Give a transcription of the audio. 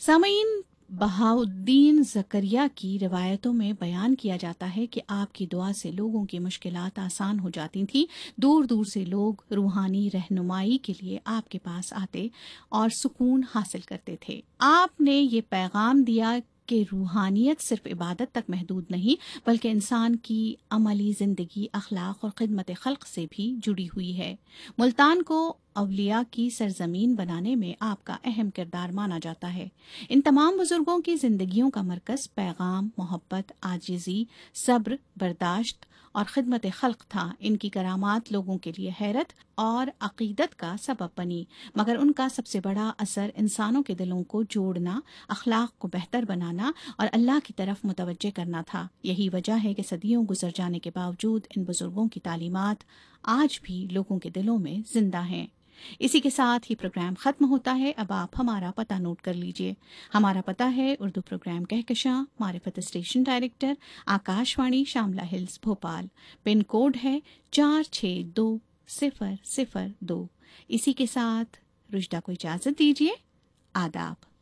سامعین، بہاؤالدین زکریا کی روایتوں میں بیان کیا جاتا ہے کہ آپ کی دعا سے لوگوں کی مشکلات آسان ہو جاتی تھیں. دور دور سے لوگ روحانی رہنمائی کے لیے آپ کے پاس آتے اور سکون حاصل کرتے تھے. آپ نے یہ پیغام دیا کہ روحانیت صرف عبادت تک محدود نہیں بلکہ انسان کی عملی زندگی، اخلاق اور خدمت خلق سے بھی جڑی ہوئی ہے. ملتان کو اولیاء کی سرزمین بنانے میں آپ کا اہم کردار مانا جاتا ہے. ان تمام بزرگوں کی زندگیوں کا مرکز پیغام، محبت، عاجزی، صبر، برداشت اور خدمت خلق تھا. ان کی کرامات لوگوں کے لیے حیرت اور عقیدت کا سبب بنی، مگر ان کا سب سے بڑا اثر انسانوں کے دلوں کو جوڑنا، اخلاق کو بہتر بنانا اور اللہ کی طرف متوجہ کرنا تھا. یہی وجہ ہے کہ صدیوں گزر جانے کے باوجود ان بزرگوں کی تعلیمات آج بھی لوگوں کے دلوں میں زندہ ہیں. اسی کے ساتھ ہی پروگرام ختم ہوتا ہے. اب آپ ہمارا پتہ نوٹ کر لیجئے. ہمارا پتہ ہے اردو پروگرام کہکشاں، معرفت اسٹیشن ڈائریکٹر، آکاش وانی شاملہ ہلز، بھوپال. پن کوڈ ہے 462002. اسی کے ساتھ رشدہ کو اجازت دیجیے. آداب.